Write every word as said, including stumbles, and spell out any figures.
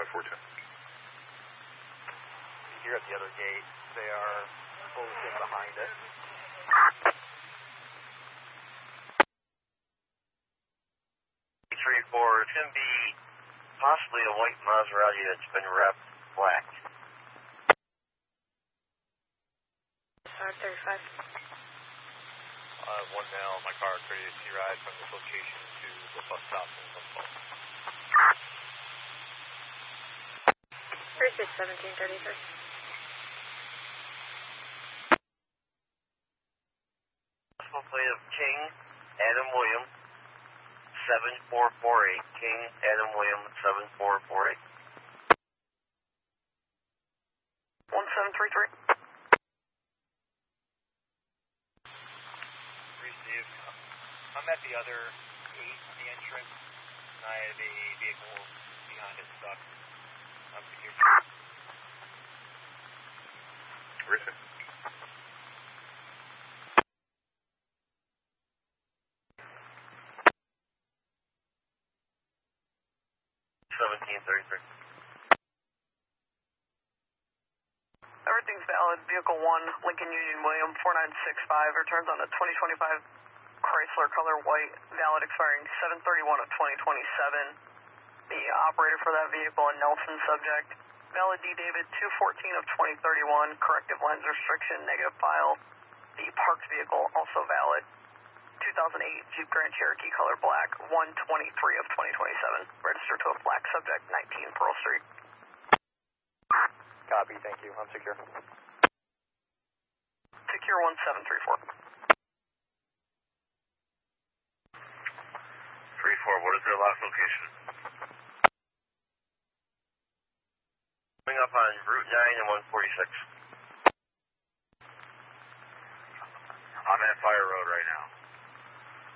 five four two. Here at the other gate, they are closed in behind it. three four, it's going to be possibly a white Maserati that's been wrapped black. five thirty-five. Uh, one now, my car courtesy ride from this location to the bus stop in Westfall. thirty-six seventeen thirty-three. Possible plate of King Adam William seven four four eight. King Adam William seven four four eight. one seven three three. Received. I'm at the other gate, the entrance, and I have a vehicle behind it stuck. I'm secured. Received. seventeen thirty-three. Everything's valid. Vehicle one, Lincoln Union William, four nine six five, returns on the twenty twenty-five Chrysler color white, valid expiring seven thirty-one of twenty twenty-seven. The operator for that vehicle, a Nelson subject. Valid D David two fourteen of twenty thirty-one, corrective lens restriction, negative file. The parked vehicle, also valid. two thousand eight Jeep Grand Cherokee color black, one twenty-three of twenty twenty-seven. Registered to a black subject, nineteen Pearl Street. Copy, thank you. I'm secure. Secure one seven three four. three four, what is their last location? Coming up on Route nine and one forty-six. I'm at Fire Road right now.